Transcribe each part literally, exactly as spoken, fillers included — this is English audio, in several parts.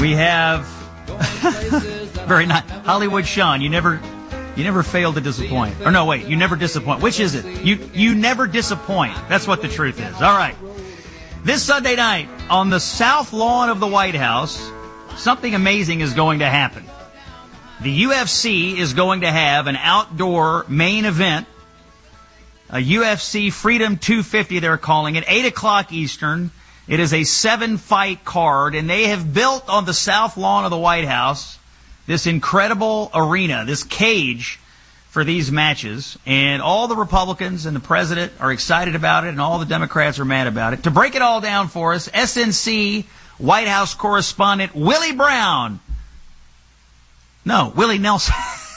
We have very nice Hollywood Sean. You never, you never fail to disappoint. Or no, wait, you never disappoint. Which is it? You you never disappoint. That's what the truth is. All right. This Sunday night on the south lawn of the White House, something amazing is going to happen. The U F C is going to have an outdoor main event, a U F C Freedom two fifty, they're calling it, eight o'clock Eastern. It is a seven-fight card, and they have built on the south lawn of the White House this incredible arena, this cage for these matches. And all the Republicans and the president are excited about it, and all the Democrats are mad about it. To break it all down for us, S N C White House correspondent Willie Brown. No, Willie Nelson.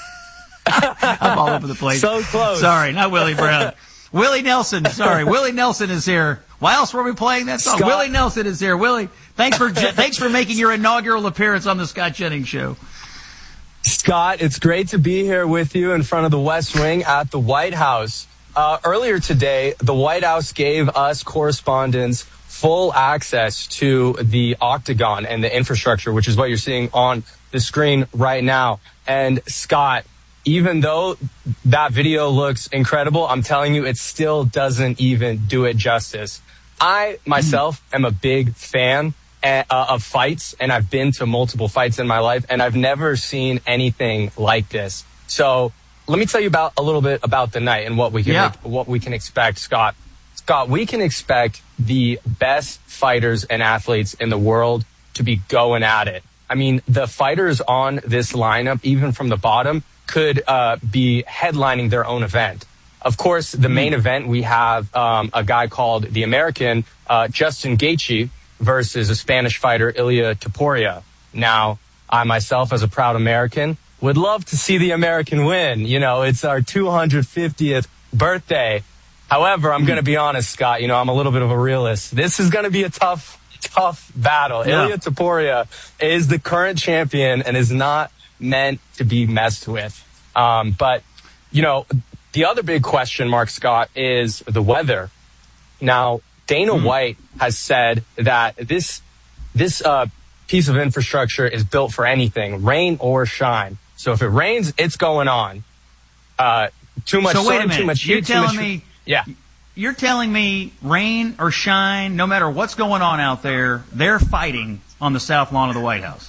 I'm all over the place. So close. Sorry, not Willie Brown. Willie Nelson, sorry. Willie Nelson is here. Why else were we playing that song? Scott. Willie Nelson is here. Willie, thanks for thanks for making your inaugural appearance on the Scott Jennings Show. Scott, it's great to be here with you in front of the West Wing at the White House. Uh, earlier today, the White House gave us correspondents full access to the Octagon and the infrastructure, which is what you're seeing on the screen right now. And Scott, even though that video looks incredible, I'm telling you, it still doesn't even do it justice. I, myself, am a big fan uh, of fights, and I've been to multiple fights in my life, and I've never seen anything like this. So let me tell you about a little bit about the night and what we can yeah. make, what we can expect, Scott. Scott, we can expect the best fighters and athletes in the world to be going at it. I mean, the fighters on this lineup, even from the bottom, could uh, be headlining their own event. Of course, the main mm. event, we have um, a guy called the American uh, Justin Gaethje versus a Spanish fighter, Ilia Topuria. Now, I myself, as a proud American, would love to see the American win. You know, it's our two hundred fiftieth birthday. However, I'm mm. going to be honest, Scott, you know, I'm a little bit of a realist. This is going to be a tough Tough battle. Yeah. Ilia Topuria is the current champion and is not meant to be messed with. Um, but, you know, the other big question mark, Scott, is the weather. Now, Dana mm. White has said that this this uh, piece of infrastructure is built for anything, rain or shine. So if it rains, it's going on. Uh, too much so sun, wait a minute. too much You're heat, telling too much... me... Yeah. You're telling me rain or shine, no matter what's going on out there, they're fighting on the south lawn of the White House.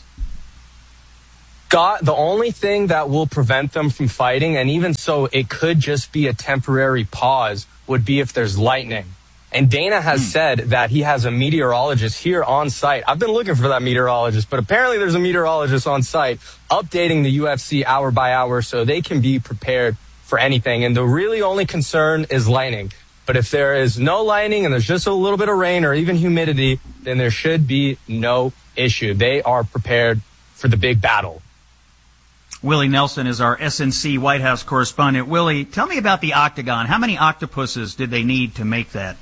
Scott, the only thing that will prevent them from fighting, and even so it could just be a temporary pause, would be if there's lightning. And Dana has mm. said that he has a meteorologist here on site. I've been looking for that meteorologist, but apparently there's a meteorologist on site updating the U F C hour by hour so they can be prepared for anything. And the really only concern is lightning. But if there is no lightning and there's just a little bit of rain or even humidity, then there should be no issue. They are prepared for the big battle. Willie Nelson is our S N C White House correspondent. Willie, tell me about the Octagon. How many octopuses did they need to make that?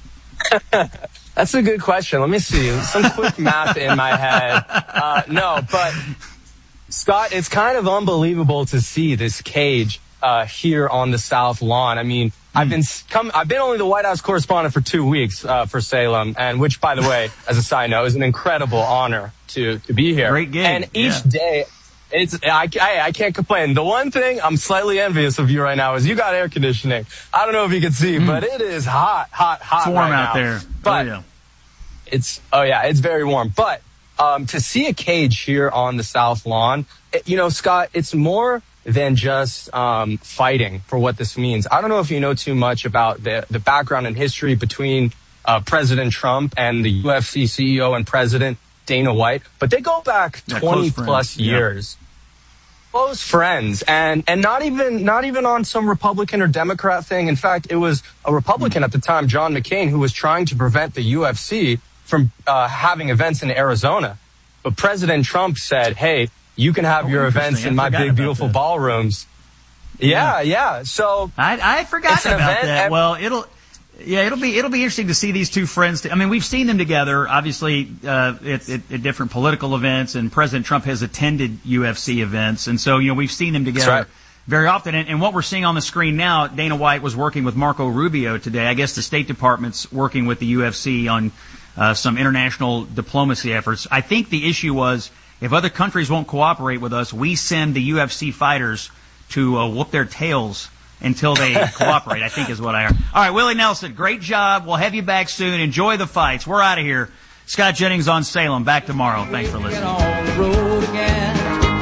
That's a good question. Let me see. Some quick math in my head. Uh, no, but Scott, it's kind of unbelievable to see this cage uh, here on the South Lawn. I mean, I've been come. I've been only the White House correspondent for two weeks uh, for Salem, and which, by the way, as a side note, is an incredible honor to to be here. Great gig. And each yeah. day, it's I, I I can't complain. The one thing I'm slightly envious of you right now is you got air conditioning. I don't know if you can see, mm. but it is hot, hot, hot. It's warm right out now. there. But oh, yeah. it's oh yeah, it's very warm. But um, to see a cage here on the South Lawn, it, you know, Scott, it's more than just um, fighting for what this means. I don't know if you know too much about the, the background and history between uh, President Trump and the U F C C E O and President Dana White, but they go back yeah, twenty plus years. Yeah. Close friends, and and not even not even on some Republican or Democrat thing. In fact, it was a Republican mm. at the time, John McCain, who was trying to prevent the U F C from uh, having events in Arizona. But President Trump said, hey, you can have oh, your events in my big, beautiful that. ballrooms. Yeah, yeah. So I, I forgot about that. Every- well, it'll yeah, it'll be it'll be interesting to see these two friends. T- I mean, we've seen them together, obviously, uh, at, at, at different political events, and President Trump has attended U F C events, and so you know we've seen them together right. very often. And, and what we're seeing on the screen now, Dana White was working with Marco Rubio today. I guess the State Department's working with the U F C on uh, some international diplomacy efforts. I think the issue was if other countries won't cooperate with us, we send the U F C fighters to uh, whoop their tails until they cooperate, I think is what I heard. All right, Willie Nelson, great job. We'll have you back soon. Enjoy the fights. We're out of here. Scott Jennings on Salem. Back tomorrow. Thanks for listening. On the road again.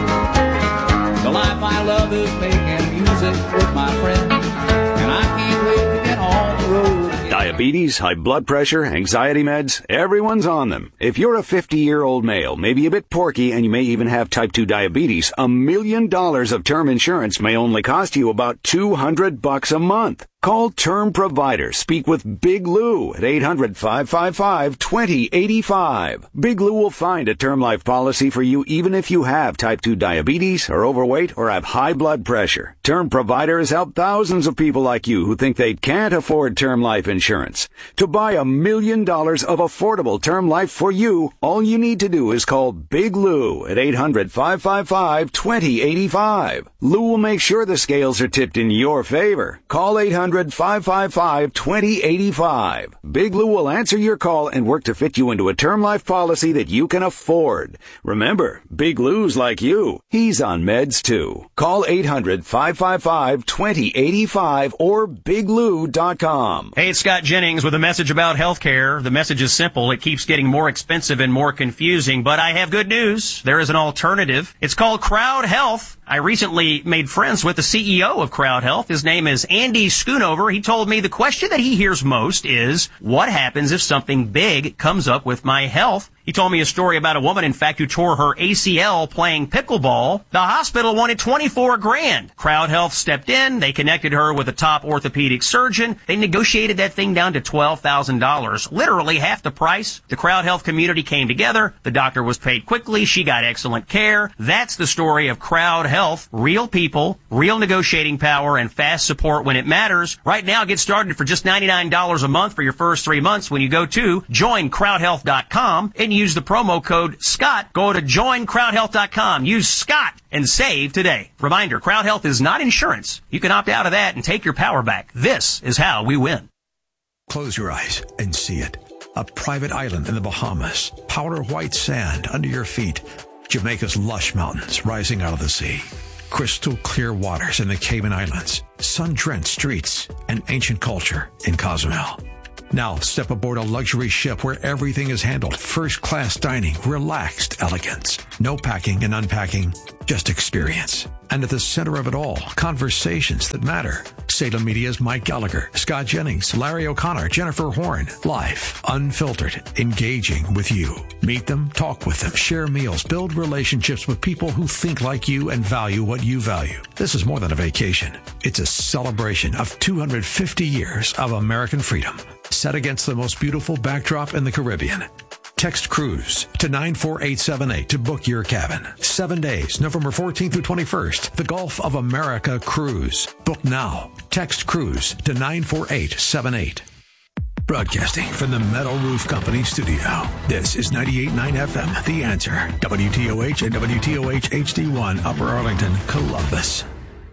The life I love is making music with my friends, and I can't wait to get on the road again. Diabetes, high blood pressure, anxiety meds, everyone's on them. If you're a fifty-year-old male, maybe a bit porky, and you may even have type two diabetes, a million dollars of term insurance may only cost you about two hundred bucks a month. Call Term Provider. Speak with Big Lou at eight hundred, five five five, two zero eight five. Big Lou will find a term life policy for you even if you have type two diabetes, are overweight, or have high blood pressure. Term Provider has helped thousands of people like you who think they can't afford term life insurance. To buy a million dollars of affordable term life for you, all you need to do is call Big Lou at eight hundred, five five five, two zero eight five. Lou will make sure the scales are tipped in your favor. Call eight hundred, five five five, two zero eight five. Big Lou will answer your call and work to fit you into a term life policy that you can afford. Remember, Big Lou's like you. He's on meds too. Call eight hundred, five five five, two zero eight five or big lou dot com. Hey, it's Scott Jennings with a message about healthcare. The message is simple. It keeps getting more expensive and more confusing, but I have good news. There is an alternative. It's called Crowd Health. I recently made friends with the C E O of Crowd Health. His name is Andy Schoonover. He told me the question that he hears most is, what happens if something big comes up with my health? He told me a story about a woman, in fact, who tore her A C L playing pickleball. The hospital wanted twenty-four grand. Crowd Health stepped in. They connected her with a top orthopedic surgeon. They negotiated that thing down to twelve thousand dollars, literally half the price. The Crowd Health community came together. The doctor was paid quickly. She got excellent care. That's the story of Crowd Health. Real people, real negotiating power, and fast support when it matters. Right now, get started for just ninety-nine dollars a month for your first three months when you go to join crowd health dot com and use the promo code Scott. Go to join crowd health dot com. Use Scott and save today. Reminder, Crowd Health is not insurance. You can opt out of that and take your power back. This is how we win. Close your eyes and see it. A private island in the Bahamas. Powder white sand under your feet. Jamaica's lush mountains rising out of the sea. Crystal clear waters in the Cayman Islands. Sun-drenched streets and ancient culture in Cozumel. Now step aboard a luxury ship where everything is handled. First-class dining, relaxed elegance. No packing and unpacking, just experience. And at the center of it all, conversations that matter. Salem Media's Mike Gallagher, Scott Jennings, Larry O'Connor, Jennifer Horn. Life, unfiltered, engaging with you. Meet them, talk with them, share meals, build relationships with people who think like you and value what you value. This is more than a vacation. It's a celebration of two hundred fifty years of American freedom, set against the most beautiful backdrop in the Caribbean. Text Cruise to nine four eight seven eight to book your cabin. Seven days, November fourteenth through twenty-first. The Gulf of America Cruise. Book now. Text Cruise to nine four eight seven eight. Broadcasting from the Metal Roof Company studio. This is ninety-eight point nine F M, The Answer. W T O H and W T O H H D one, Upper Arlington, Columbus.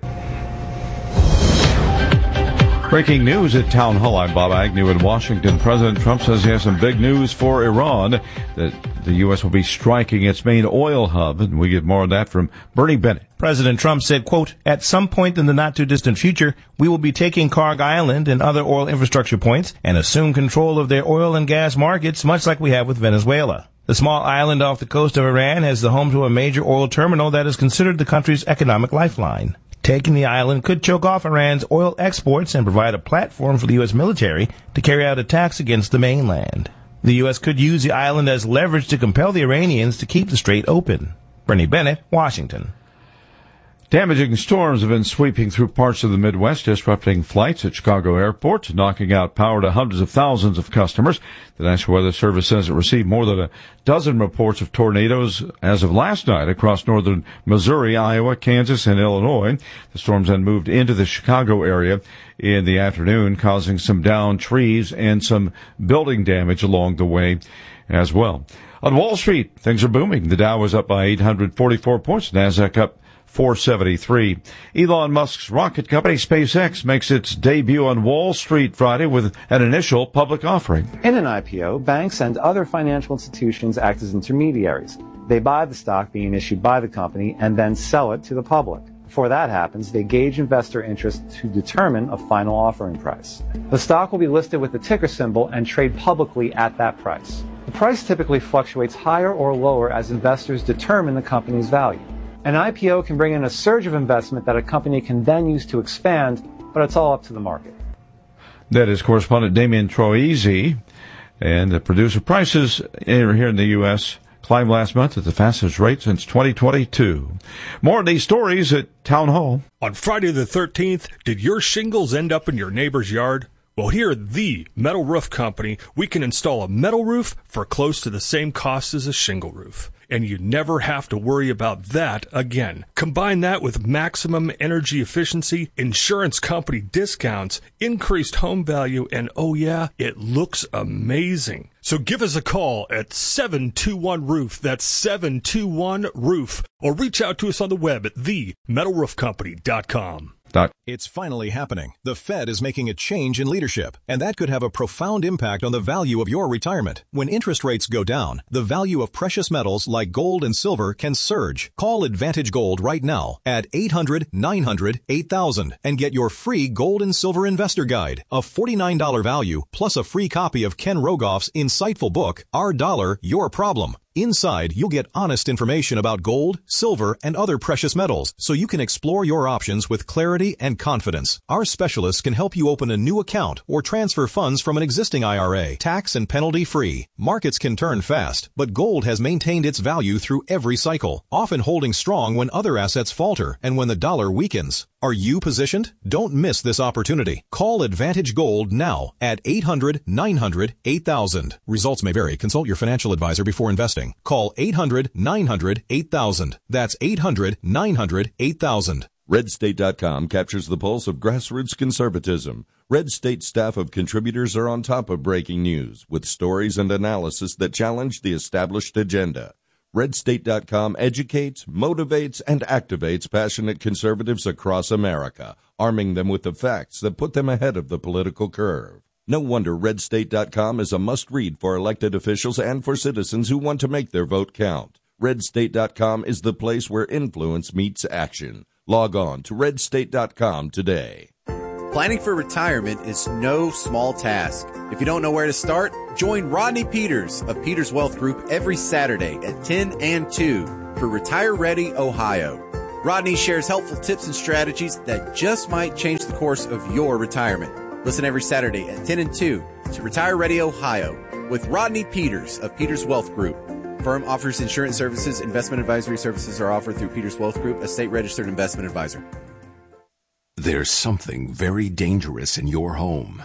Breaking news at Town Hall. I'm Bob Agnew in Washington. President Trump says he has some big news for Iran, that the U S will be striking its main oil hub. And we get more on that from Bernie Bennett. President Trump said, quote, at some point in the not-too-distant future, we will be taking Karg Island and other oil infrastructure points and assume control of their oil and gas markets, much like we have with Venezuela. The small island off the coast of Iran has the home to a major oil terminal that is considered the country's economic lifeline. Taking the island could choke off Iran's oil exports and provide a platform for the U S military to carry out attacks against the mainland. The U S could use the island as leverage to compel the Iranians to keep the strait open. Bernie Bennett, Washington. Damaging storms have been sweeping through parts of the Midwest, disrupting flights at Chicago Airport, knocking out power to hundreds of thousands of customers. The National Weather Service says it received more than a dozen reports of tornadoes as of last night across northern Missouri, Iowa, Kansas, and Illinois. The storms then moved into the Chicago area in the afternoon, causing some downed trees and some building damage along the way as well. On Wall Street, things are booming. The Dow was up by eight hundred forty-four points, NASDAQ up four seventy-three. Elon Musk's rocket company SpaceX makes its debut on Wall Street Friday with an initial public offering. In an I P O, banks and other financial institutions act as intermediaries. They buy the stock being issued by the company and then sell it to the public. Before that happens, they gauge investor interest to determine a final offering price. The stock will be listed with the ticker symbol and trade publicly at that price. The price typically fluctuates higher or lower as investors determine the company's value. An I P O can bring in a surge of investment that a company can then use to expand, but it's all up to the market. That is correspondent Damian Troisi. And the producer prices here in the U S climbed last month at the fastest rate since twenty twenty-two. More of these stories at Town Hall. On Friday the thirteenth, did your shingles end up in your neighbor's yard? Well, here at the Metal Roof Company, we can install a metal roof for close to the same cost as a shingle roof. And you never have to worry about that again. Combine that with maximum energy efficiency, insurance company discounts, increased home value, and oh yeah, it looks amazing. So give us a call at seven two one roof. That's seven two one roof. Or reach out to us on the web at the metal roof company dot com. It's finally happening. The Fed is making a change in leadership, and that could have a profound impact on the value of your retirement. When interest rates go down, the value of precious metals like gold and silver can surge. Call Advantage Gold right now at eight hundred nine hundred eight thousand and get your free Gold and Silver Investor Guide, a forty-nine dollars value, plus a free copy of Ken Rogoff's insightful book, Our Dollar, Your Problem. Inside, you'll get honest information about gold, silver, and other precious metals, so you can explore your options with clarity and confidence. Our specialists can help you open a new account or transfer funds from an existing I R A, tax and penalty free. Markets can turn fast, but gold has maintained its value through every cycle, often holding strong when other assets falter and when the dollar weakens. Are you positioned? Don't miss this opportunity. Call Advantage Gold now at eight hundred nine hundred eight thousand. Results may vary. Consult your financial advisor before investing. Call eight hundred nine hundred eight thousand. That's eight hundred nine hundred eight thousand. Red State dot com captures the pulse of grassroots conservatism. Red State staff of contributors are on top of breaking news with stories and analysis that challenge the established agenda. Red State dot com educates, motivates, and activates passionate conservatives across America, arming them with the facts that put them ahead of the political curve. No wonder Red State dot com is a must-read for elected officials and for citizens who want to make their vote count. Red State dot com is the place where influence meets action. Log on to Red State dot com today. Planning for retirement is no small task. If you don't know where to start, join Rodney Peters of Peters Wealth Group every Saturday at ten and two for Retire Ready Ohio. Rodney shares helpful tips and strategies that just might change the course of your retirement. Listen every Saturday at ten and two to Retire Ready Ohio with Rodney Peters of Peters Wealth Group. Firm offers insurance services. Investment advisory services are offered through Peters Wealth Group, a state-registered investment advisor. There's something very dangerous in your home.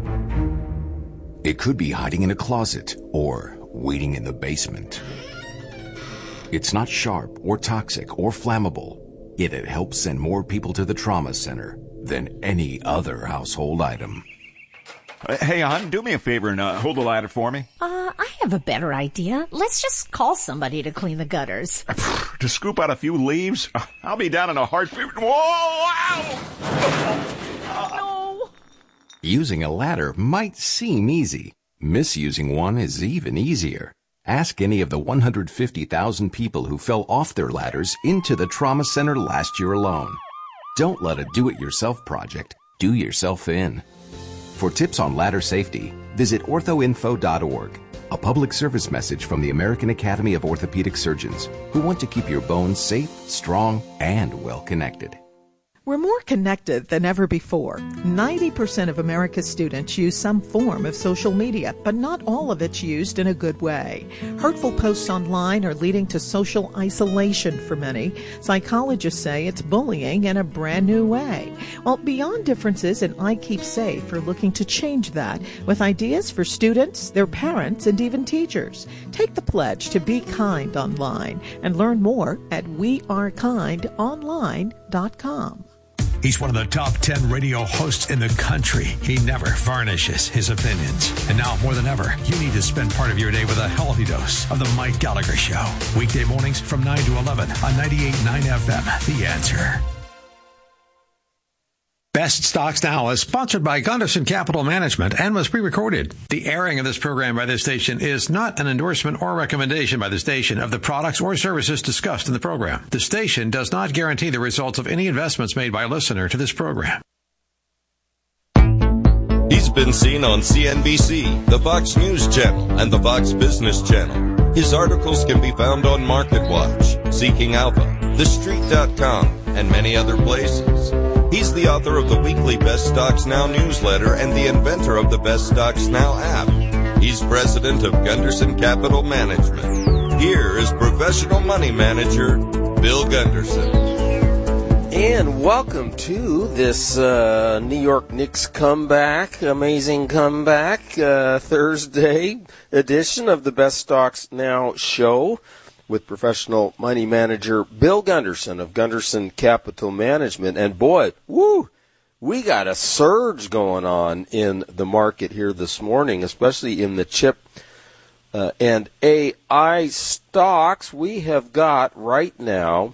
It could be hiding in a closet or waiting in the basement. It's not sharp or toxic or flammable, yet it helps send more people to the trauma center than any other household item. Hey, hon, do me a favor and uh, hold the ladder for me. Uh, I have a better idea. Let's just call somebody to clean the gutters. To scoop out a few leaves? I'll be down in a heartbeat. Whoa! Ow! No! Using a ladder might seem easy. Misusing one is even easier. Ask any of the one hundred fifty thousand people who fell off their ladders into the trauma center last year alone. Don't let a do-it-yourself project do yourself in. For tips on ladder safety, visit ortho info dot org, a public service message from the American Academy of Orthopedic Surgeons, who want to keep your bones safe, strong, and well-connected. We're more connected than ever before. ninety percent of America's students use some form of social media, but not all of it's used in a good way. Hurtful posts online are leading to social isolation for many. Psychologists say it's bullying in a brand new way. Well, Beyond Differences and I Keep Safe are looking to change that with ideas for students, their parents, and even teachers. Take the pledge to be kind online and learn more at we are kind online dot com. He's one of the top ten radio hosts in the country. He never varnishes his opinions. And now, more than ever, you need to spend part of your day with a healthy dose of the Mike Gallagher Show. Weekday mornings from nine to eleven on ninety-eight point nine F M. The Answer. Best Stocks Now is sponsored by Gunderson Capital Management and was pre-recorded. The airing of this program by this station is not an endorsement or recommendation by the station of the products or services discussed in the program. The station does not guarantee the results of any investments made by a listener to this program. He's been seen on C N B C, the Fox News Channel, and the Fox Business Channel. His articles can be found on MarketWatch, Seeking Alpha, The Street dot com, and many other places. He's the author of the weekly Best Stocks Now newsletter and the inventor of the Best Stocks Now app. He's president of Gunderson Capital Management. Here is professional money manager, Bill Gunderson. And welcome to this uh, New York Knicks comeback, amazing comeback, uh, Thursday edition of the Best Stocks Now show with professional money manager Bill Gunderson of Gunderson Capital Management. And boy, woo, we got a surge going on in the market here this morning, especially in the chip uh, and A I stocks. We have got right now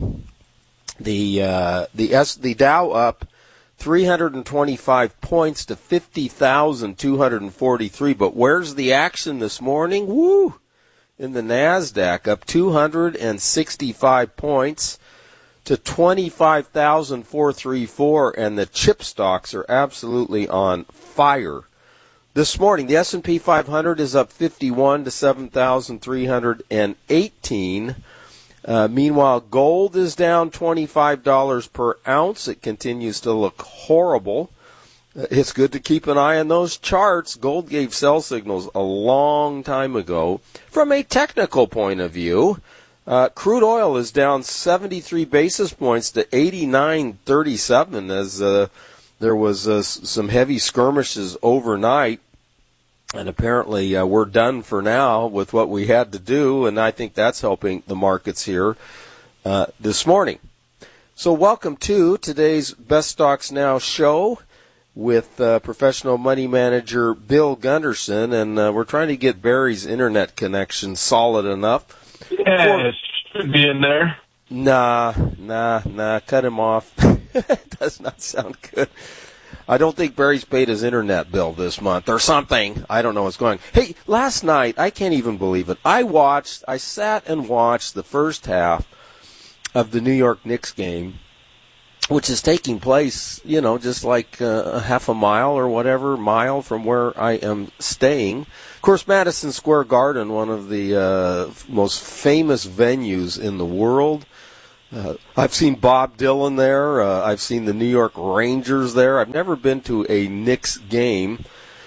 The uh, the S the Dow up three hundred twenty-five points to fifty thousand two hundred forty-three. But where's the action this morning? Woo! In the Nasdaq, up two hundred sixty-five points to twenty-five thousand four hundred thirty-four, and the chip stocks are absolutely on fire. This morning, the S and P five hundred is up fifty-one to seven thousand three hundred eighteen. Uh, meanwhile, gold is down twenty-five dollars per ounce. It continues to look horrible. Uh, it's good to keep an eye on those charts. Gold gave sell signals a long time ago. From a technical point of view, uh, crude oil is down seventy-three basis points to eighty-nine thirty-seven as uh, there was uh, some heavy skirmishes overnight. And apparently uh, we're done for now with what we had to do, and I think that's helping the markets here uh, this morning. So welcome to today's Best Stocks Now show with uh, professional money manager Bill Gunderson, and uh, we're trying to get Barry's internet connection solid enough. Yeah, for... it should be in there. Nah, nah, nah, cut him off. It does not sound good. I don't think Barry's paid his internet bill this month or something. I don't know what's going on. Hey, last night, I can't even believe it. I watched, I sat and watched the first half of the New York Knicks game, which is taking place, you know, just like uh, a half a mile or whatever mile from where I am staying. Of course, Madison Square Garden, one of the uh, most famous venues in the world. Uh, I've seen Bob Dylan there. Uh, I've seen the New York Rangers there. I've never been to a Knicks game.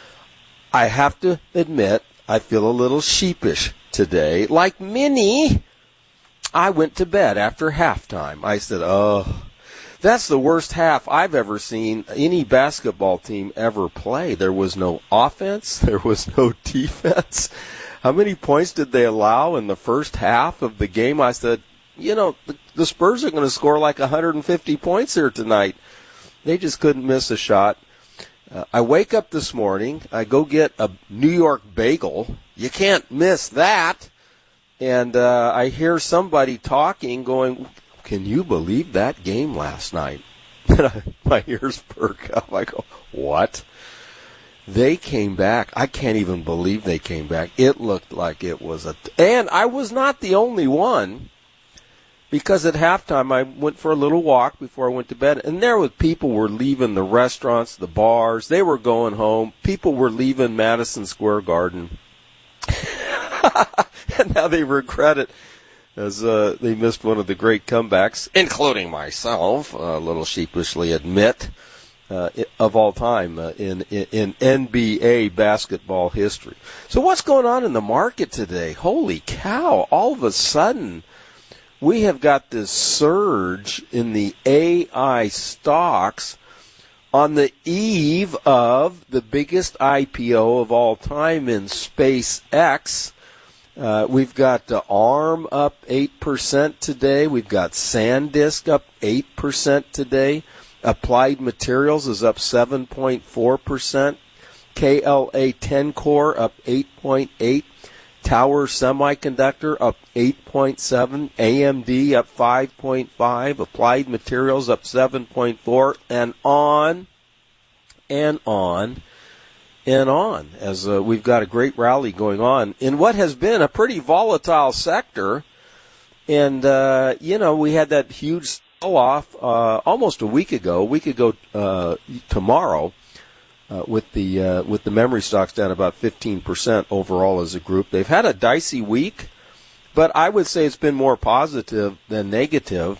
I have to admit, I feel a little sheepish today. Like many, I went to bed after halftime. I said, oh, that's the worst half I've ever seen any basketball team ever play. There was no offense. There was no defense. How many points did they allow in the first half of the game? I said, you know, the, the Spurs are going to score like one hundred fifty points here tonight. They just couldn't miss a shot. Uh, I wake up this morning. I go get a New York bagel. You can't miss that. And uh, I hear somebody talking, going, can you believe that game last night? My ears perk up. I go, what? They came back. I can't even believe they came back. It looked like it was a... T- and I was not the only one. Because at halftime, I went for a little walk before I went to bed, and there was people were leaving the restaurants, the bars. They were going home. People were leaving Madison Square Garden. And now they regret it as uh, they missed one of the great comebacks, including myself, uh, a little sheepishly admit, uh, of all time uh, in, in, in N B A basketball history. So what's going on in the market today? Holy cow, all of a sudden... we have got this surge in the A I stocks on the eve of the biggest I P O of all time in SpaceX. Uh, we've got uh, ARM up eight percent today. We've got SanDisk up eight percent today. Applied Materials is up seven point four percent. K L A ten Core up eight point eight percent. Tower Semiconductor up eight point seven, A M D up five point five, Applied Materials up seven point four, and on and on and on as uh, we've got a great rally going on in what has been a pretty volatile sector. And, uh, you know, we had that huge sell-off uh, almost a week ago, a week ago uh, tomorrow, uh, with the uh, with the memory stocks down about fifteen percent overall as a group. They've had a dicey week, but I would say it's been more positive than negative.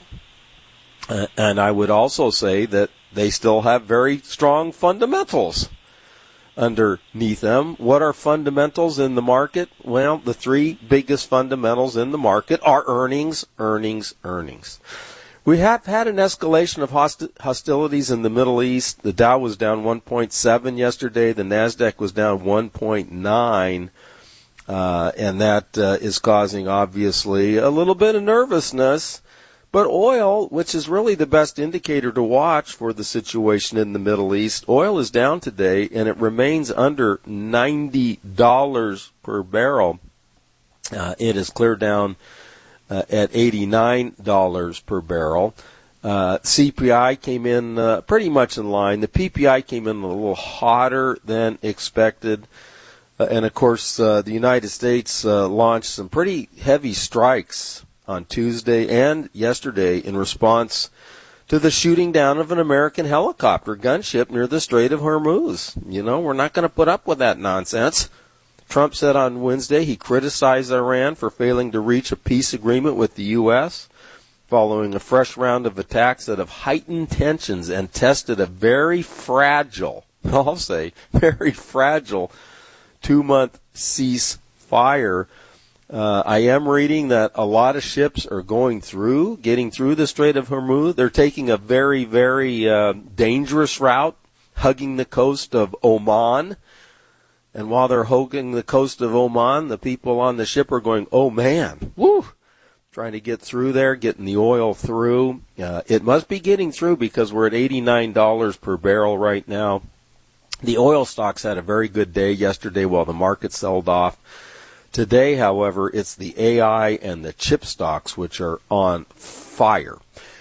Uh, and I would also say that they still have very strong fundamentals underneath them. What are fundamentals in the market? Well, the three biggest fundamentals in the market are earnings, earnings, earnings. We have had an escalation of hosti- hostilities in the Middle East. The Dow was down one point seven yesterday. The NASDAQ was down one point nine. Uh, and that uh, is causing, obviously, a little bit of nervousness. But oil, which is really the best indicator to watch for the situation in the Middle East, oil is down today, and it remains under ninety dollars per barrel. Uh, it is clear down uh, at eighty-nine dollars per barrel. Uh, C P I came in uh, pretty much in line. The P P I came in a little hotter than expected. Uh, and, of course, uh, the United States uh, launched some pretty heavy strikes on Tuesday and yesterday in response to the shooting down of an American helicopter gunship near the Strait of Hormuz. You know, we're not going to put up with that nonsense. Trump said on Wednesday he criticized Iran for failing to reach a peace agreement with the U S following a fresh round of attacks that have heightened tensions and tested a very fragile, I'll say, very fragile two-month ceasefire. Uh, I am reading that a lot of ships are going through, getting through the Strait of Hormuz. They're taking a very, very uh, dangerous route, hugging the coast of Oman. And while they're hugging the coast of Oman, the people on the ship are going, oh, man, woo, trying to get through there, getting the oil through. Uh, it must be getting through because we're at eighty-nine dollars per barrel right now. The oil stocks had a very good day yesterday while the market sold off. Today, however, it's the A I and the chip stocks which are on fire.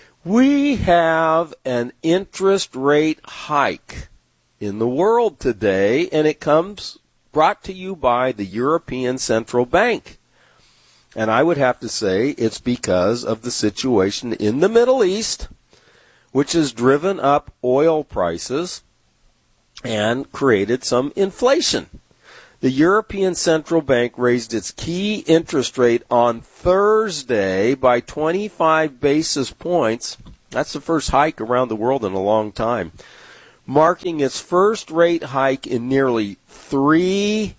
We have an interest rate hike in the world today, and it comes brought to you by the European Central Bank. And I would have to say it's because of the situation in the Middle East, which has driven up oil prices and created some inflation. The European Central Bank raised its key interest rate on Thursday by twenty-five basis points. That's the first hike around the world in a long time, marking its first rate hike in nearly three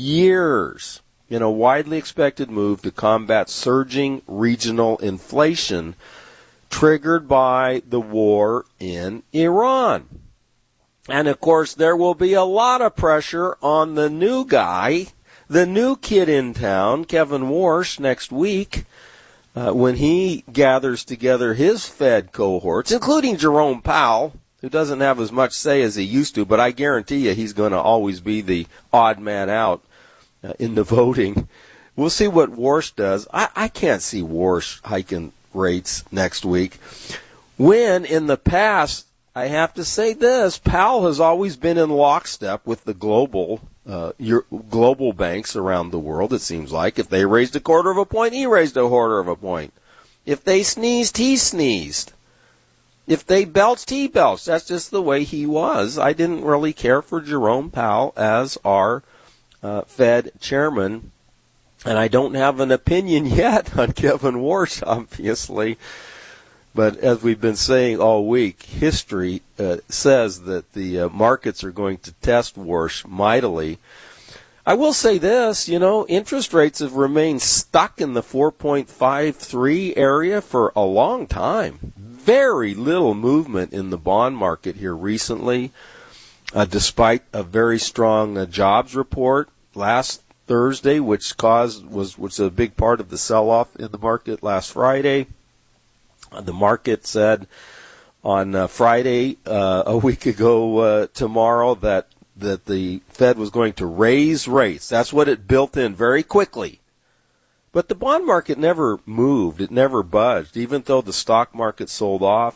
years in a widely expected move to combat surging regional inflation triggered by the war in Iran. And, of course, there will be a lot of pressure on the new guy, the new kid in town, Kevin Warsh, next week uh, when he gathers together his Fed cohorts, including Jerome Powell, who doesn't have as much say as he used to, but I guarantee you he's going to always be the odd man out uh, in the voting. We'll see what Warsh does. I, I can't see Warsh hiking rates next week. When, in the past, I have to say this, Powell has always been in lockstep with the global uh, your, global banks around the world, it seems like. If they raised a quarter of a point, he raised a quarter of a point. If they sneezed, he sneezed. If they belched, he belched. That's just the way he was. I didn't really care for Jerome Powell as our uh, Fed chairman, and I don't have an opinion yet on Kevin Warsh, obviously. But as we've been saying all week, history uh, says that the uh, markets are going to test Warsh mightily. I will say this, you know, interest rates have remained stuck in the four point five three area for a long time. Very little movement in the bond market here recently, uh, despite a very strong uh, jobs report last Thursday, which caused was was a big part of the sell-off in the market last Friday. The market said on uh, Friday, uh, a week ago uh, tomorrow, that, that the Fed was going to raise rates. That's what it built in very quickly. But the bond market never moved. It never budged. Even though the stock market sold off,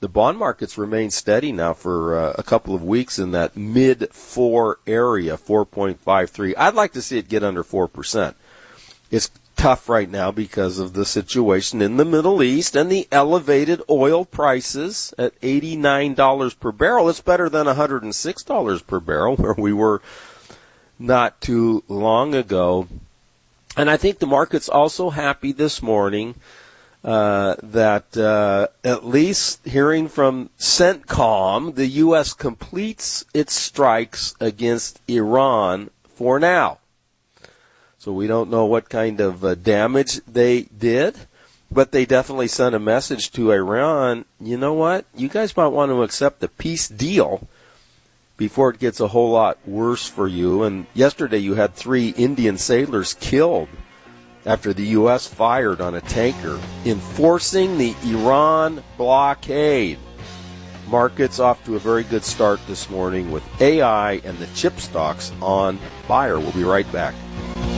the bond markets remain steady now for uh, a couple of weeks in that mid four area, four point five three. I'd like to see it get under four percent. It's tough right now because of the situation in the Middle East and the elevated oil prices at eighty-nine dollars per barrel. It's better than one hundred six dollars per barrel where we were not too long ago. And I think the market's also happy this morning uh, that uh, at least hearing from CENTCOM, the U S completes its strikes against Iran for now. So we don't know what kind of uh, damage they did, but they definitely sent a message to Iran, you know what, you guys might want to accept the peace deal before it gets a whole lot worse for you. And yesterday you had three Indian sailors killed after the U S fired on a tanker, enforcing the Iran blockade. Markets off to a very good start this morning with A I and the chip stocks on fire. We'll be right back.